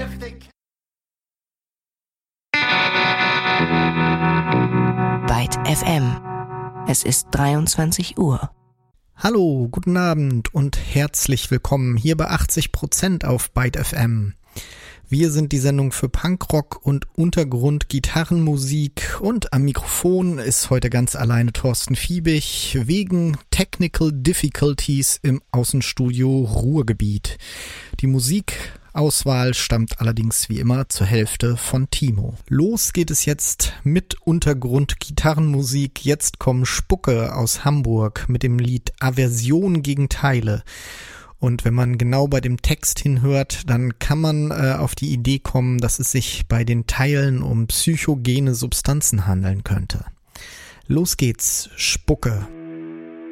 Byte FM. Es ist 23 Uhr. Hallo, guten Abend und herzlich willkommen hier bei 80% auf Byte FM. Wir sind die Sendung für Punkrock und Untergrund-Gitarrenmusik und am Mikrofon ist heute ganz alleine Thorsten Fiebig wegen Technical Difficulties im Außenstudio Ruhrgebiet. Die Musikauswahl stammt allerdings wie immer zur Hälfte von Timo. Los geht es jetzt mit Untergrund-Gitarrenmusik. Jetzt kommen Spucke aus Hamburg mit dem Lied Aversion gegen Teile. Und wenn man genau bei dem Text hinhört, dann kann man auf die Idee kommen, dass es sich bei den Teilen um psychogene Substanzen handeln könnte. Los geht's, Spucke.